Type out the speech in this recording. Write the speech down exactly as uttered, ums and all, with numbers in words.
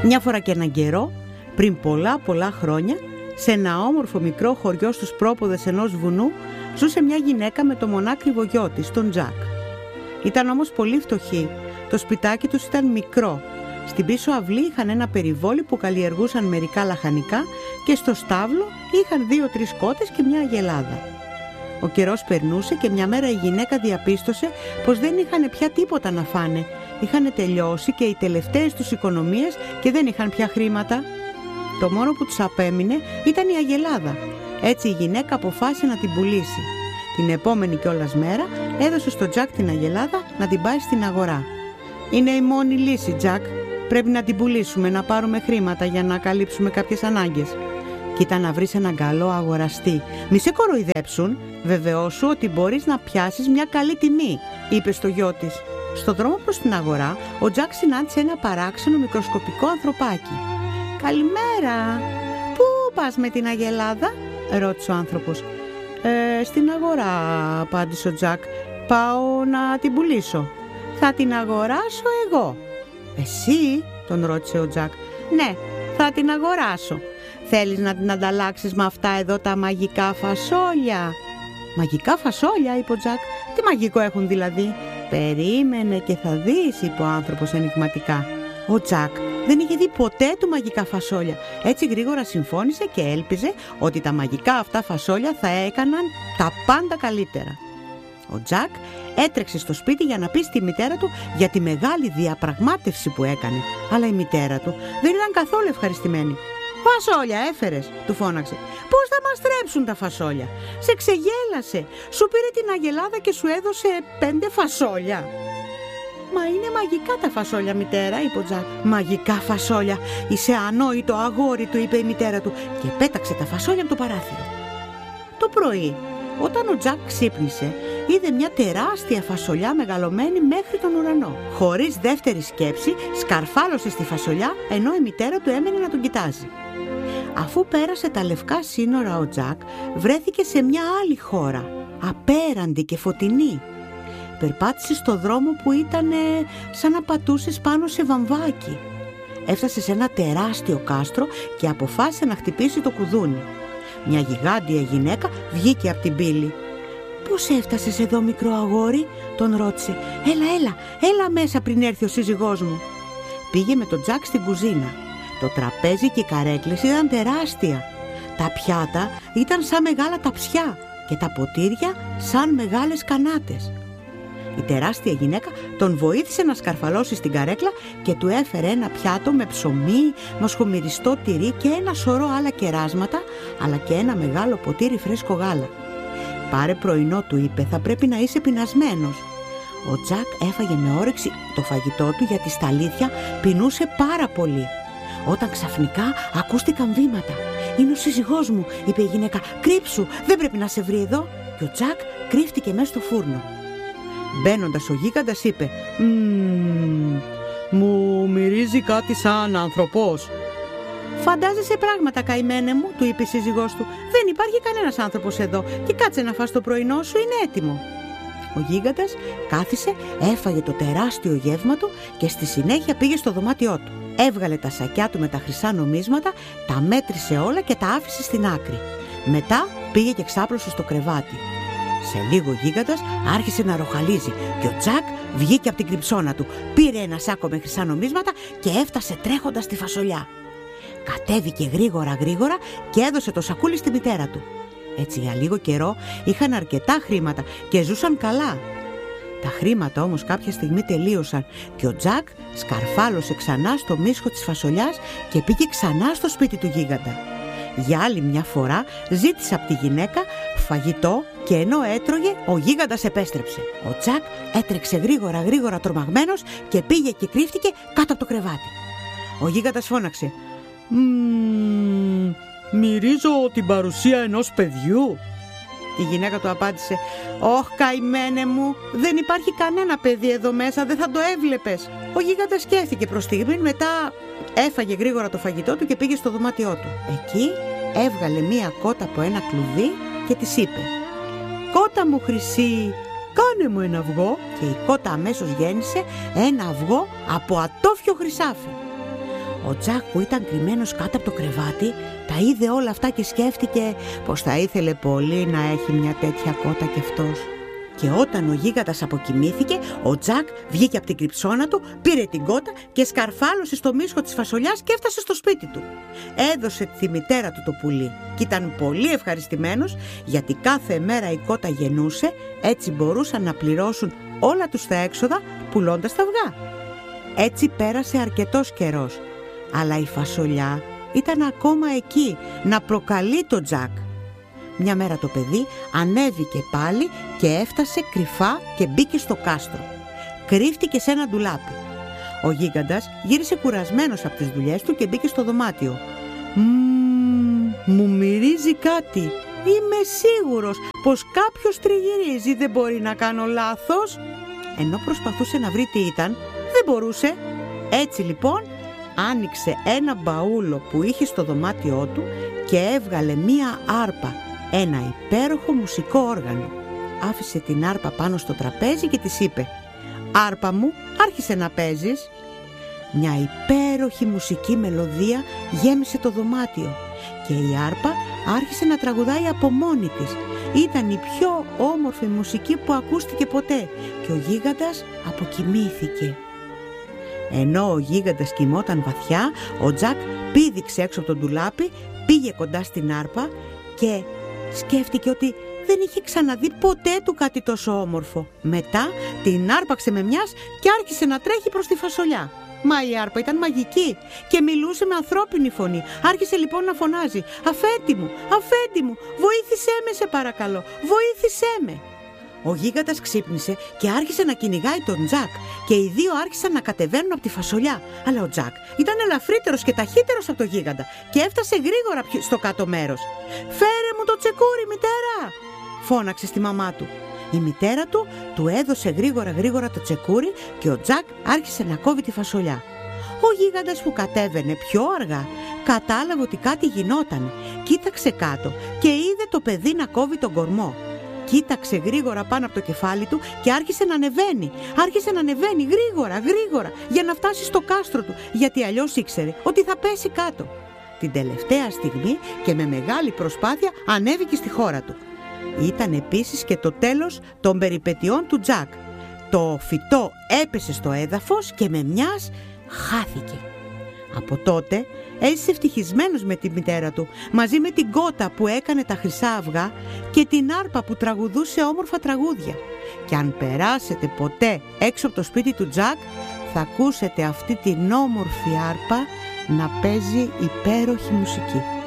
Μια φορά και έναν καιρό, πριν πολλά πολλά χρόνια, σε ένα όμορφο μικρό χωριό στους πρόποδες ενός βουνού, ζούσε μια γυναίκα με το μονάκριβο γιο της, τον Τζακ. Ήταν όμως πολύ φτωχή. Το σπιτάκι τους ήταν μικρό. Στην πίσω αυλή είχαν ένα περιβόλι που καλλιεργούσαν μερικά λαχανικά και στο στάβλο είχαν δύο-τρεις κότες και μια αγελάδα. Ο καιρός περνούσε και μια μέρα η γυναίκα διαπίστωσε πως δεν είχαν πια τίποτα να φάνε. Είχαν τελειώσει και οι τελευταίες τους οικονομίες και δεν είχαν πια χρήματα. Το μόνο που τους απέμεινε ήταν η αγελάδα. Έτσι η γυναίκα αποφάσισε να την πουλήσει. Την επόμενη κιόλας μέρα έδωσε στο Τζακ την αγελάδα να την πάει στην αγορά. «Είναι η μόνη λύση, Τζακ. Πρέπει να την πουλήσουμε, να πάρουμε χρήματα για να καλύψουμε κάποιες ανάγκες. Κοίτα να βρεις έναν καλό αγοραστή. Μη σε κοροϊδέψουν. Βεβαιώσου ότι μπορείς να πιάσεις μια καλή τιμή», είπε στο γιο της. Στο δρόμο προς την αγορά, ο Τζακ συνάντησε ένα παράξενο μικροσκοπικό ανθρωπάκι. «Καλημέρα. Πού πας με την αγελάδα?» ρώτησε ο άνθρωπος. Ε, «Στην αγορά», απάντησε ο Τζακ. «Πάω να την πουλήσω». «Θα την αγοράσω εγώ». «Εσύ?» τον ρώτησε ο Τζακ. «Ναι, θα την αγοράσω. Θέλεις να την ανταλλάξεις με αυτά εδώ τα μαγικά φασόλια?» «Μαγικά φασόλια?» είπε ο Τζακ. «Τι μαγικό έχουν δηλαδή?» «Περίμενε και θα δεις», είπε ο άνθρωπος ενιγματικά. Ο Τζακ δεν είχε δει ποτέ του μαγικά φασόλια. Έτσι γρήγορα συμφώνησε και έλπιζε ότι τα μαγικά αυτά φασόλια θα έκαναν τα πάντα καλύτερα. Ο Τζακ έτρεξε στο σπίτι για να πει στη μητέρα του για τη μεγάλη διαπραγμάτευση που έκανε. Αλλά η μητέρα του δεν ήταν καθόλου ευχαριστημένη. «Φασόλια έφερες?» του φώναξε. «Πώς θα μας τρέψουν τα φασόλια? Σε ξεγέλασε. Σου πήρε την αγελάδα και σου έδωσε πέντε φασόλια». «Μα είναι μαγικά τα φασόλια, μητέρα», είπε ο Τζακ. «Μαγικά φασόλια? Είσαι ανόητο αγόρι», του είπε η μητέρα του και πέταξε τα φασόλια από το παράθυρο. Το πρωί, όταν ο Τζακ ξύπνησε, είδε μια τεράστια φασολιά μεγαλωμένη μέχρι τον ουρανό. Χωρίς δεύτερη σκέψη, σκαρφάλωσε στη φασολιά, ενώ η μητέρα του έμενε να τον κοιτάζει. Αφού πέρασε τα λευκά σύνορα, ο Τζακ βρέθηκε σε μια άλλη χώρα, απέραντη και φωτεινή. Περπάτησε στο δρόμο που ήταν σαν να πατούσες πάνω σε βαμβάκι. Έφτασε σε ένα τεράστιο κάστρο και αποφάσισε να χτυπήσει το κουδούνι. Μια γιγάντια γυναίκα βγήκε από την πύλη. «Πώς έφτασες εδώ, μικρό αγόρι?» τον ρώτησε. «Έλα, έλα, έλα μέσα πριν έρθει ο σύζυγός μου». Πήγε με τον Τζακ στην κουζίνα. Το τραπέζι και οι καρέκλες ήταν τεράστια. Τα πιάτα ήταν σαν μεγάλα ταψιά και τα ποτήρια σαν μεγάλες κανάτες. Η τεράστια γυναίκα τον βοήθησε να σκαρφαλώσει στην καρέκλα και του έφερε ένα πιάτο με ψωμί, μοσχομυριστό τυρί και ένα σωρό άλλα κεράσματα, αλλά και ένα μεγάλο ποτήρι φρέσκο γάλα. «Πάρε πρωινό», του είπε, «θα πρέπει να είσαι πεινασμένος». Ο Τζακ έφαγε με όρεξη το φαγητό του, γιατί στα αλήθεια πεινούσε πάρα πολύ. Όταν ξαφνικά ακούστηκαν βήματα. «Είναι ο σύζυγός μου», είπε η γυναίκα. «Κρύψου, δεν πρέπει να σε βρει εδώ». Και ο Τζακ κρύφτηκε μέσα στο φούρνο. Μπαίνοντας, ο γίγαντας είπε «Μμμ, μου μυρίζει κάτι σαν άνθρωπος». «Φαντάζεσαι πράγματα, καημένε μου», του είπε η σύζυγός του. «Δεν υπάρχει κανένας άνθρωπος εδώ και κάτσε να φας το πρωινό σου, είναι έτοιμο». Ο γίγαντας κάθισε, έφαγε το τεράστιο γεύμα του και στη συνέχεια πήγε στο δωμάτιό του. Έβγαλε τα σακιά του με τα χρυσά νομίσματα, τα μέτρησε όλα και τα άφησε στην άκρη. Μετά πήγε και ξάπλωσε στο κρεβάτι. Σε λίγο ο γίγαντας άρχισε να ροχαλίζει και ο Τζακ βγήκε από την κρυψώνα του, πήρε ένα σάκο με χρυσά νομίσματα και έφτασε τρέχοντας στη φασολιά. Κατέβηκε γρήγορα γρήγορα και έδωσε το σακούλι στη μητέρα του. Έτσι για λίγο καιρό είχαν αρκετά χρήματα και ζούσαν καλά. Τα χρήματα όμως κάποια στιγμή τελείωσαν και ο Τζακ σκαρφάλωσε ξανά στο μίσχο της φασολιάς και πήγε ξανά στο σπίτι του γίγαντα. Για άλλη μια φορά ζήτησε από τη γυναίκα φαγητό και ενώ έτρωγε, ο γίγαντας επέστρεψε. Ο Τζακ έτρεξε γρήγορα γρήγορα τρομαγμένος και πήγε και κρύφτηκε κάτω από το κρεβάτι. Ο γίγαντας φώναξε «Μμμ, μυρίζω την παρουσία ενός παιδιού». Η γυναίκα του απάντησε «Ωχ, καημένε μου, δεν υπάρχει κανένα παιδί εδώ μέσα, δεν θα το έβλεπες». Ο γίγαντας σκέφτηκε προς στιγμή, μετά έφαγε γρήγορα το φαγητό του και πήγε στο δωμάτιό του. Εκεί έβγαλε μία κότα από ένα κλουβί και της είπε «Κότα μου χρυσή, κάνε μου ένα αυγό». Και η κότα αμέσως γέννησε ένα αυγό από ατόφιο χρυσάφι. Ο Τζακ, που ήταν κρυμμένος κάτω από το κρεβάτι, τα είδε όλα αυτά και σκέφτηκε πως θα ήθελε πολύ να έχει μια τέτοια κότα κι αυτός. Και όταν ο γίγαντας αποκοιμήθηκε, ο Τζακ βγήκε από την κρυψώνα του, πήρε την κότα και σκαρφάλωσε στο μίσχο της φασολιάς και έφτασε στο σπίτι του. Έδωσε τη μητέρα του το πουλί και ήταν πολύ ευχαριστημένος, γιατί κάθε μέρα η κότα γεννούσε, έτσι μπορούσαν να πληρώσουν όλα τους τα έξοδα πουλώντας τα αυγά. Έτσι πέρασε αρκετός καιρός, αλλά η φασολιά ήταν ακόμα εκεί να προκαλεί τον Τζακ. Μια μέρα το παιδί ανέβηκε πάλι και έφτασε κρυφά και μπήκε στο κάστρο. Κρύφτηκε σε ένα ντουλάπι. Ο γίγαντας γύρισε κουρασμένος από τις δουλειές του και μπήκε στο δωμάτιο. «Μμμ, μου μυρίζει κάτι. Είμαι σίγουρος πως κάποιος τριγυρίζει, δεν μπορεί να κάνω λάθος». Ενώ προσπαθούσε να βρει τι ήταν, δεν μπορούσε. Έτσι λοιπόν άνοιξε ένα μπαούλο που είχε στο δωμάτιό του και έβγαλε μία άρπα, ένα υπέροχο μουσικό όργανο. Άφησε την άρπα πάνω στο τραπέζι και της είπε: «Άρπα μου, άρχισε να παίζεις». Μια υπέροχη μουσική μελωδία γέμισε το δωμάτιο και η άρπα άρχισε να τραγουδάει από μόνη της. Ήταν η πιο όμορφη μουσική που ακούστηκε ποτέ και ο γίγαντας αποκοιμήθηκε. Ενώ ο γίγαντας κοιμόταν βαθιά, ο Τζακ πήδηξε έξω από τον ντουλάπι, πήγε κοντά στην άρπα και σκέφτηκε ότι δεν είχε ξαναδεί ποτέ του κάτι τόσο όμορφο. Μετά την άρπαξε με μιας και άρχισε να τρέχει προς τη φασολιά. Μα η άρπα ήταν μαγική και μιλούσε με ανθρώπινη φωνή. Άρχισε λοιπόν να φωνάζει: «Αφέντη μου, αφέντη μου, βοήθησέ με σε παρακαλώ, βοήθησέ με». Ο γίγαντας ξύπνησε και άρχισε να κυνηγάει τον Τζακ και οι δύο άρχισαν να κατεβαίνουν από τη φασολιά. Αλλά ο Τζακ ήταν ελαφρύτερος και ταχύτερος από τον γίγαντα και έφτασε γρήγορα στο κάτω μέρος. «Φέρε μου το τσεκούρι, μητέρα», φώναξε στη μαμά του. Η μητέρα του του έδωσε γρήγορα γρήγορα το τσεκούρι και ο Τζακ άρχισε να κόβει τη φασολιά. Ο γίγαντας, που κατέβαινε πιο αργά, κατάλαβε ότι κάτι γινόταν. Κοίταξε κάτω και είδε το παιδί να κόβει τον κορμό. Κοίταξε γρήγορα πάνω από το κεφάλι του και άρχισε να ανεβαίνει. Άρχισε να ανεβαίνει γρήγορα, γρήγορα, για να φτάσει στο κάστρο του, γιατί αλλιώς ήξερε ότι θα πέσει κάτω. Την τελευταία στιγμή και με μεγάλη προσπάθεια ανέβηκε στη χώρα του. Ήταν επίσης και το τέλος των περιπετειών του Τζακ. Το φυτό έπεσε στο έδαφος και με μιας χάθηκε. Από τότε έζησε ευτυχισμένος με τη μητέρα του, μαζί με την κότα που έκανε τα χρυσά αυγά και την άρπα που τραγουδούσε όμορφα τραγούδια. Και αν περάσετε ποτέ έξω από το σπίτι του Τζακ, θα ακούσετε αυτή την όμορφη άρπα να παίζει υπέροχη μουσική.